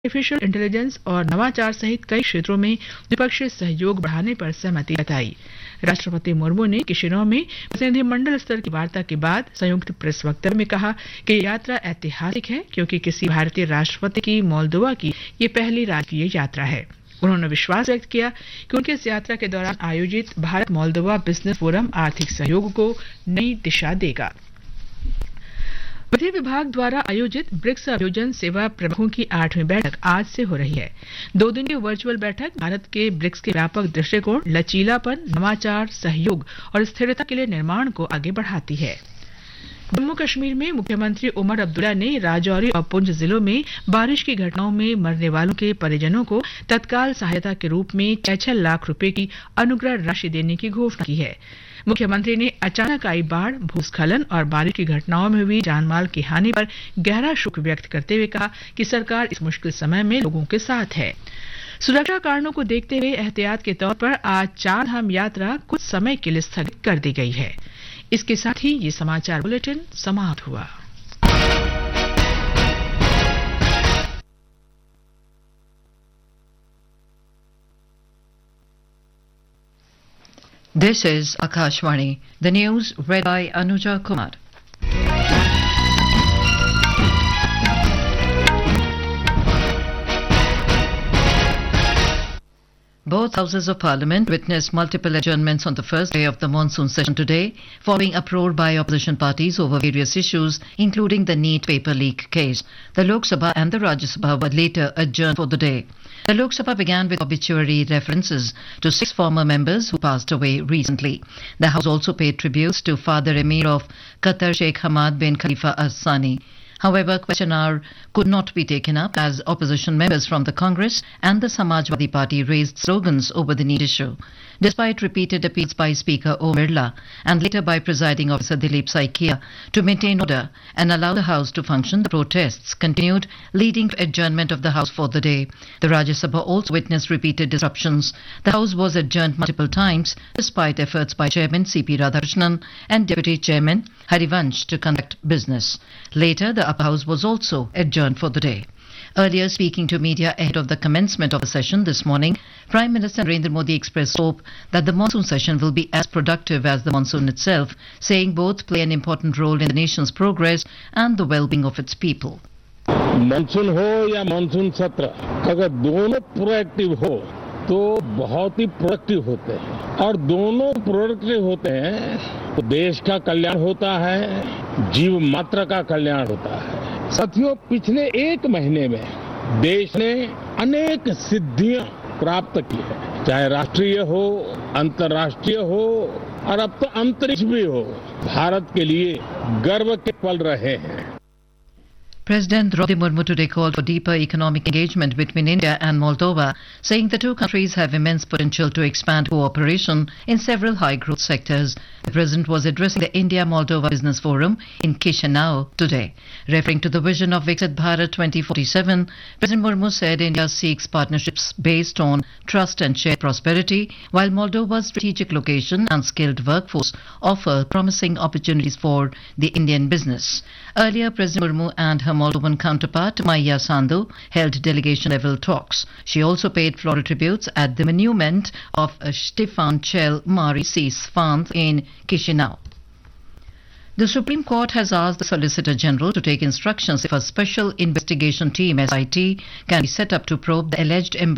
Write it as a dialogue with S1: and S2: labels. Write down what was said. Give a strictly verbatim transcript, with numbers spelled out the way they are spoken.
S1: Artificial intelligence और नवाचार सहित कई क्षेत्रों में द्विपक्षीय सहयोग बढ़ाने पर सहमति जताई। राष्ट्रपति मुर्मू ने किशिनौ में प्रतिनिधिमंडल स्तर की वार्ता के बाद संयुक्त प्रेस वक्तव्य में कहा कि यात्रा ऐतिहासिक है क्योंकि किसी भारतीय राष्ट्रपति की मोल्दोवा की ये पहली राजकीय यात्रा है। उन्होंने विश्वास व्यक्त किया कि उनके इस यात्रा के दौरान आयोजित भारत मोल्दोवा बिजनेस फोरम आर्थिक सहयोग को नई दिशा देगा। विधि विभाग द्वारा आयोजित ब्रिक्स अभियोजन सेवा प्रमुखों की आठवीं बैठक आज से हो रही है। दो दिन की वर्चुअल बैठक भारत के ब्रिक्स के व्यापक दृष्टिकोण, लचीलापन, नवाचार, सहयोग और स्थिरता के लिए निर्माण को आगे बढ़ाती है। जम्मू कश्मीर में मुख्यमंत्री उमर अब्दुल्ला ने राजौरी और पुंछ जिलों में बारिश की घटनाओं में मरने वालों के परिजनों को तत्काल सहायता के रूप में छह छह लाख रुपए की अनुग्रह राशि देने की घोषणा की है। मुख्यमंत्री ने अचानक आई बाढ़, भूस्खलन और बारिश की घटनाओं में हुई जानमाल की हानि पर गहरा शोक व्यक्त करते हुए कहा कि सरकार इस मुश्किल समय में लोगों के साथ है। सुरक्षा कारणों को देखते हुए एहतियात के तौर पर आज चार धाम यात्रा कुछ समय के लिए स्थगित कर दी गई है। इसके साथ ही ये समाचार बुलेटिन समाप्त हुआ।
S2: This is Akashvani. The news read by Anuja Kumar. Both houses of parliament witnessed multiple adjournments on the first day of the monsoon session today, following uproar by opposition parties over various issues, including the NEET paper leak case. The Lok Sabha and the Rajya Sabha were later adjourned for the day. The Lok Sabha began with obituary references to six former members who passed away recently. The House also paid tributes to Father Emir of Qatar Sheikh Hamad bin Khalifa Al Thani. However, question hour could not be taken up as opposition members from the Congress and the Samajwadi Party raised slogans over the NEET issue. Despite repeated appeals by Speaker Om Birla and later by Presiding Officer Dilip Saikia to maintain order and allow the House to function, the protests continued, leading to adjournment of the House for the day. The Rajya Sabha also witnessed repeated disruptions. The House was adjourned multiple times despite efforts by Chairman C P Radhakrishnan and Deputy Chairman Harivansh to conduct business. Later, the upper house was also adjourned for the day. Earlier, speaking to media ahead of the commencement of the session this morning, Prime Minister Narendra Modi expressed hope that the monsoon session will be as productive as the monsoon itself, saying both play an important role in the nation's progress and the well-being of its people.
S3: Monsoon हो या monsoon सत्र, अगर दोनों proactive हो तो बहुत ही productive होते हैं, और दोनों प्रोडक्टिव होते हैं तो देश का कल्याण होता है, जीव मात्र का कल्याण होता है। साथियों, पिछले एक महीने में देश ने अनेक सिद्धियां प्राप्त की है, चाहे राष्ट्रीय हो, अंतर्राष्ट्रीय हो और अब तो अंतरिक्ष भी हो। भारत के लिए गर्व के पल रहे हैं।
S2: President Draupadi Murmu today called for deeper economic engagement between India and Moldova, saying the two countries have immense potential to expand cooperation in several high-growth sectors. The President was addressing the India-Moldova Business Forum in Chisinau today. Referring to the vision of Viksit Bharat twenty forty-seven, President Murmu said India seeks partnerships based on trust and shared prosperity, while Moldova's strategic location and skilled workforce offer promising opportunities for the Indian business. Earlier, President Murmu and her Moldovan counterpart Maia Sandu held delegation-level talks. She also paid floral tributes at the monument of Ștefan cel Mare Sfânt in Chisinau. The Supreme Court has asked the Solicitor General to take instructions if a special investigation team S I T can be set up to probe the alleged